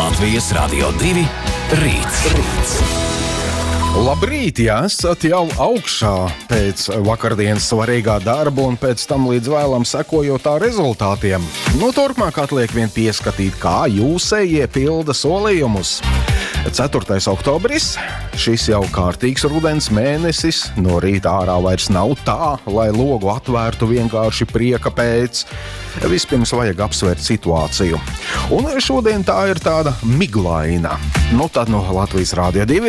Latvijas Radio 2 rīts. Labrīt, ja esat jau augšā pēc vakardienas svarīgā darba un pēc tam līdz vēlam sekojot tā rezultātiem. Turpmāk atliek vien pieskatīt, kā jūsējie pilda solījumus. 4. oktobris, šis jau kārtīgs rudens mēnesis, no rīta ārā vairs nav tā, lai logu atvērtu vienkārši prieka pēc. Vispirms vajag apsvērt situāciju. Un šodien tā ir tāda miglaina. Tad no Latvijas Radio 2